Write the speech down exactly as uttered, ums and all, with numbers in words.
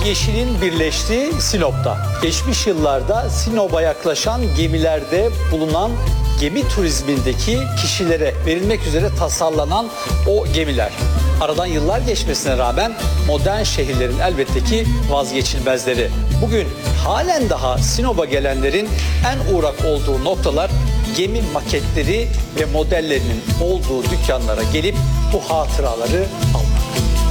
yeşilin birleştiği Sinop'ta. Geçmiş yıllarda Sinop'a yaklaşan gemilerde bulunan gemi turizmindeki kişilere verilmek üzere tasarlanan o gemiler. Aradan yıllar geçmesine rağmen modern şehirlerin elbette ki vazgeçilmezleri. Bugün halen daha Sinop'a gelenlerin en uğrak olduğu noktalar gemi maketleri ve modellerinin olduğu dükkanlara gelip bu hatıraları